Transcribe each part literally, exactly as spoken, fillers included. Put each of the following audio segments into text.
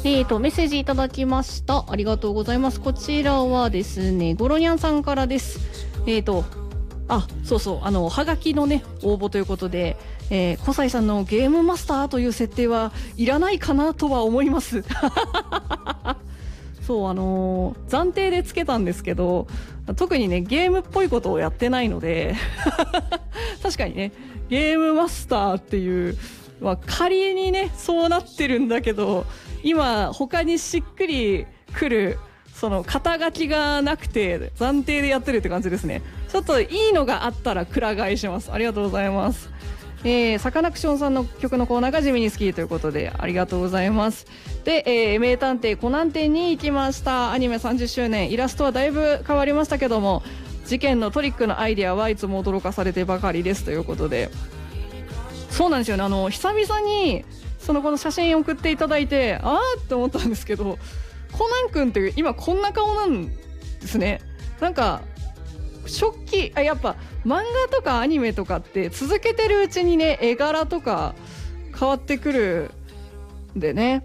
えーと、メッセージいただきました。ありがとうございます。こちらはですね、ゴロニャンさんからです。えーと、あ、そうそう、あの、はがきのね、応募ということで、えー、小西さんのゲームマスターという設定はいらないかなとは思います。そう、あのー、暫定でつけたんですけど、特にね、ゲームっぽいことをやってないので、確かにね、ゲームマスターっていう、まあ、仮にね、そうなってるんだけど、今、他にしっくりくる、その肩書きがなくて、暫定でやってるって感じですね。ちょっといいのがあったらくら替えします。ありがとうございます。えー、サカナクションさんの曲のコーナーが地味に好きということで、ありがとうございます。で、えー、名探偵コナン展に行きました。アニメさんじゅっしゅうねん、イラストはだいぶ変わりましたけども、事件のトリックのアイデアはいつも驚かされてばかりですということで、そうなんですよね。あの、久々に、そのこの写真送っていただいて、あーって思ったんですけど、コナン君って今こんな顔なんですね。なんか、初期、あ、やっぱ漫画とかアニメとかって続けてるうちにね、絵柄とか変わってくるんでね。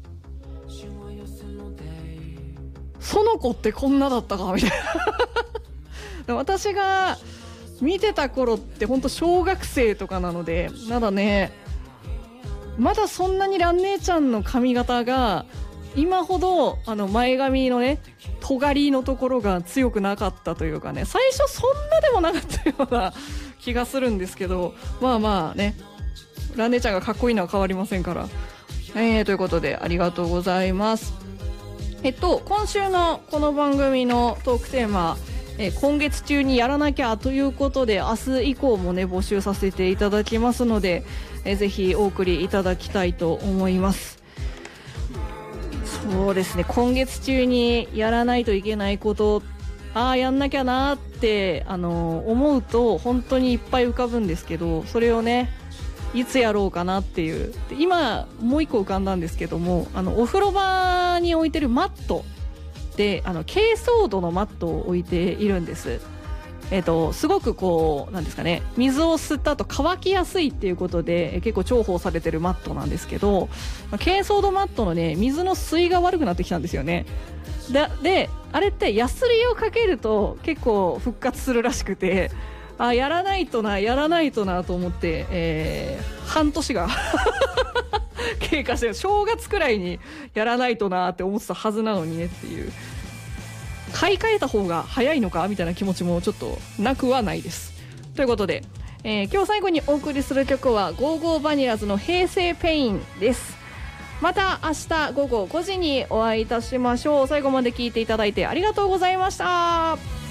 その子ってこんなだったかみたいな。私が見てた頃ってほんと小学生とかなので、まだね、まだそんなに蘭姉ちゃんの髪型が今ほどあの前髪のね尖りのところが強くなかったというかね、最初そんなでもなかったような気がするんですけど、まあまあね、蘭姉ちゃんがかっこいいのは変わりませんから、えー、ということでありがとうございます。えっと今週のこの番組のトークテーマ、えー、今月中にやらなきゃということで、明日以降もね募集させていただきますので、えー、ぜひお送りいただきたいと思います。そうですね、今月中にやらないといけないこと、ああやんなきゃなって、あのー、思うと本当にいっぱい浮かぶんですけど、それをねいつやろうかなっていう。で今もう一個浮かんだんですけども、あのお風呂場に置いてるマットで、あの珪藻土のマットを置いているんです。えっと、すごくこうなんですかね、水を吸った後乾きやすいっていうことで結構重宝されてるマットなんですけど、珪藻土マットのね水の吸いが悪くなってきたんですよね。で、であれってヤスリをかけると結構復活するらしくて、あ、やらないとなやらないとなと思って、えー、半年が経過して、正月くらいにやらないとなって思ってたはずなのにねっていう、買い替えた方が早いのかみたいな気持ちもちょっとなくはないです。ということで、えー、今日最後にお送りする曲はゴーゴーバニラズの平成ペインです。また明日午後ごじにお会いいたしましょう。最後まで聞いていただいてありがとうございました。